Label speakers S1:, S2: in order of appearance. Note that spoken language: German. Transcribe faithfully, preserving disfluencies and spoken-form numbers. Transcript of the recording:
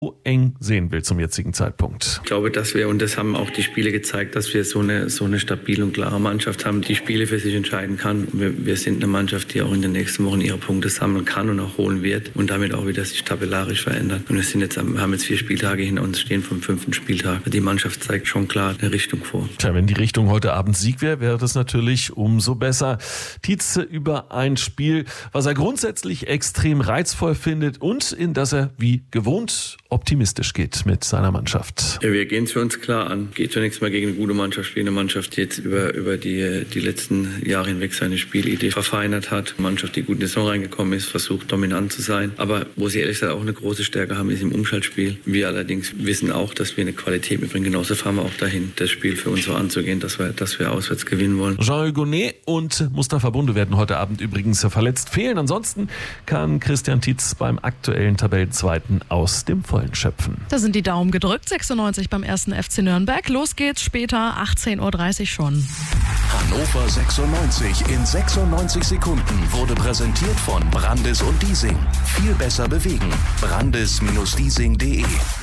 S1: eng sehen will zum jetzigen Zeitpunkt.
S2: Ich glaube, dass wir, und das haben auch die Spiele gezeigt, dass wir so eine, so eine stabile und klare Mannschaft haben, die Spiele für sich entscheiden kann. Wir, wir sind eine Mannschaft, die auch in den nächsten Wochen ihre Punkte sammeln kann und auch holen wird und damit auch wieder sich tabellarisch verändert. Und wir sind jetzt, wir haben jetzt vier Spieltage hinter uns stehen vom fünften Spieltag. Die Mannschaft zeigt schon klar eine Richtung vor.
S1: Tja, wenn die Richtung heute Abend Sieg wäre, wäre das natürlich umso besser. Tietze über ein Spiel, was er grundsätzlich extrem reizvoll findet und in das er wie gewohnt optimistisch geht mit seiner Mannschaft.
S2: Ja, wir gehen es für uns klar an. Geht zunächst mal gegen eine gute Mannschaft spielen. Eine Mannschaft, die jetzt über, über die, die letzten Jahre hinweg seine Spielidee verfeinert hat. Eine Mannschaft, die gut in die Saison reingekommen ist, versucht dominant zu sein. Aber wo sie ehrlich gesagt auch eine große Stärke haben, ist im Umschaltspiel. Wir allerdings wissen auch, dass wir eine Qualität mitbringen. Genauso fahren wir auch dahin, das Spiel für uns so anzugehen, dass wir, dass wir auswärts gewinnen wollen.
S1: Jean-Hugonet und Mustafa Bunde werden heute Abend übrigens verletzt fehlen. Ansonsten kann Christian Tietz beim aktuellen Tabellenzweiten aus dem Vollen schöpfen.
S3: Da sind die Daumen gedrückt. sechsundneunzig beim ersten F C Nürnberg. Los geht's später, achtzehn Uhr dreißig schon.
S4: Hannover sechsundneunzig in sechsundneunzig Sekunden wurde präsentiert von Brandis und Diesing. Viel besser bewegen. Brandis Bindestrich Diesing Punkt de